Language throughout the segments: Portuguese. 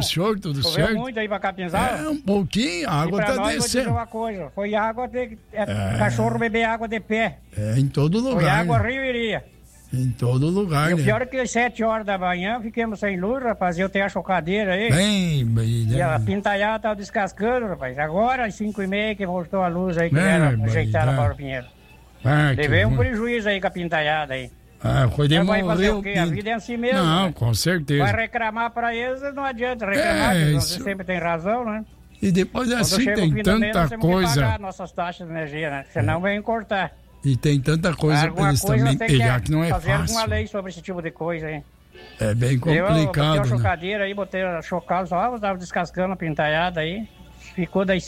o senhor, tudo certo? Choveu muito aí pra Capinzal? Um pouquinho, a água tá nós, descendo. vou dizer uma coisa, foi água cachorro beber água de pé. Em todo lugar. Foi água né? rio iria. Em todo lugar, E o né? pior é que às 7 horas da manhã ficamos sem luz, rapaz. Eu tenho a chocadeira aí. Bem, E a pintalhada tava descascando, rapaz. Agora, às 5h30 que voltou a luz aí, que era ajeitada a Mauro Pinheiro. Levei um prejuízo aí com a pintalhada aí. Foi vai fazer o quê? A vida é assim mesmo. Não, né? com certeza. Vai reclamar pra eles, não adianta reclamar, porque você sempre tem razão, né? E depois assim Quando tem tanta mês, coisa. Pagar nossas taxas de energia, né? Senão vem cortar. E tem tanta coisa para eles também pegar que não é fazer fácil. Fazer alguma lei sobre esse tipo de coisa aí. É bem complicado. Eu botei uma né? chocadeira aí, botei a chocada, só tava descascando a pintalhada aí. Ficou das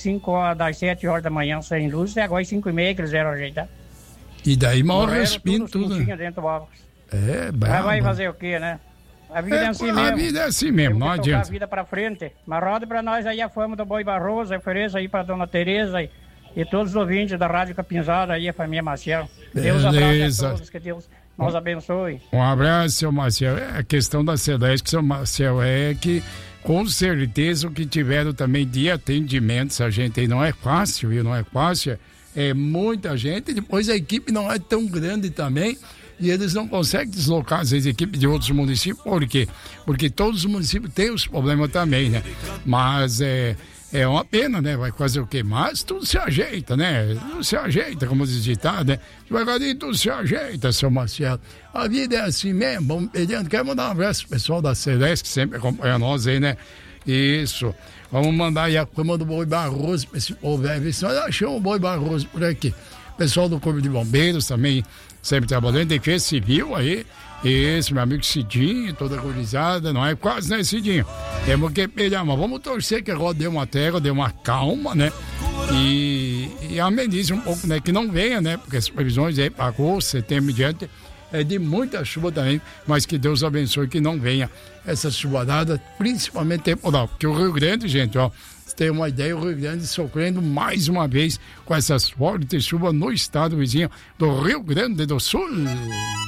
7 horas da manhã sem luz, e agora às 5h30 que eles vieram ajeitar. E daí morre os pintos, tudo. Né? Dentro do óculos. Bravo. Vai fazer o quê, né? A vida é assim mesmo. A vida é assim mesmo, não adianta. A vida pra frente. Mas roda pra nós aí a fama do Boi Barroso, a ofereça aí pra Dona Tereza e todos os ouvintes da Rádio Capinzada aí, a família Maciel. Deus abraçe a todos, que Deus nos abençoe. Um abraço, seu Maciel. A questão da Celeste, seu Maciel, é que com certeza o que tiveram também de atendimentos, a gente aí não é fácil, viu? Não é fácil, é muita gente, depois a equipe não é tão grande também, e eles não conseguem deslocar, às vezes, equipes de outros municípios. Por quê? Porque todos os municípios têm os problemas também, né? Mas é uma pena, né? Vai fazer o quê? Mas tudo se ajeita, né? Tudo se ajeita, como diz ditado, né? Devagarinho tudo se ajeita, seu Marcelo. A vida é assim mesmo. Vamos pedindo. Quero mandar um abraço pro pessoal da Celeste, que sempre acompanha nós aí, né? Isso. Vamos mandar aí a cama do Boi Barroso pra esse povo, ver se nós achamos o Boi Barroso por aqui. Pessoal do Corpo de Bombeiros também, sempre trabalhando, Defesa Civil aí. Esse, meu amigo Cidinho, toda gurizada, não é quase, né, Cidinho? Temos que pegar, mas vamos torcer que agora dê uma trégua, dê uma calma, né? E amenize um pouco, né? Que não venha, né? Porque as previsões aí para agosto, setembro e diante é de muita chuva também, mas que Deus abençoe que não venha essa chuvadada, principalmente temporal. Porque o Rio Grande, gente, ó, você tem uma ideia, o Rio Grande sofrendo mais uma vez com essas fortes chuvas no estado vizinho do Rio Grande do Sul.